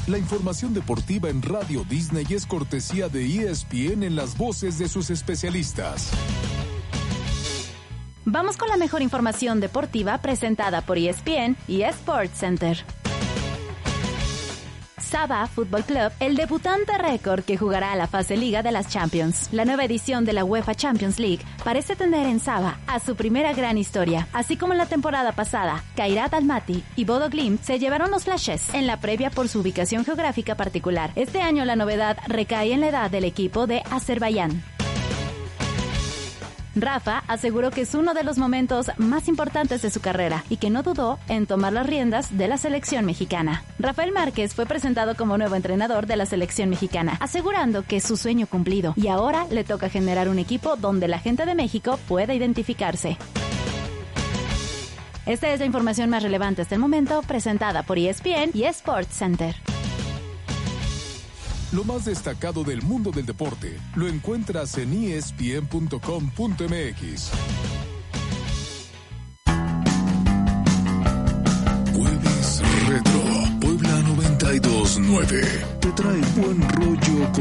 La información deportiva en Radio Disney es cortesía de ESPN en las voces de sus especialistas. Vamos con la mejor información deportiva presentada por ESPN y Sports Center. Sabah Fútbol Club, el debutante récord que jugará a la fase Liga de las Champions. La nueva edición de la UEFA Champions League parece tener en Sabah a su primera gran historia. Así como en la temporada pasada, Kairat Almaty y Bodo Glimt se llevaron los flashes en la previa por su ubicación geográfica particular. Este año la novedad recae en la edad del equipo de Azerbaiyán. Rafa aseguró que es uno de los momentos más importantes de su carrera y que no dudó en tomar las riendas de la selección mexicana. Rafael Márquez fue presentado como nuevo entrenador de la selección mexicana, asegurando que es su sueño cumplido y ahora le toca generar un equipo donde la gente de México pueda identificarse. Esta es la información más relevante hasta el momento, presentada por ESPN y Sports Center. Lo más destacado del mundo del deporte lo encuentras en espn.com.mx. Jueves Retro, Puebla 92.9. Te trae buen rollo con